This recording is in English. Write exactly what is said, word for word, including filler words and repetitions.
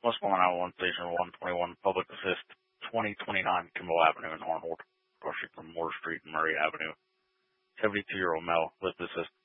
Westmoreland Iowa one Station one twenty-one Public Assist twenty twenty-nine Kimball Avenue in Arnold, rushing from Moore Street and Murray Avenue. seventy-two-year-old male with assist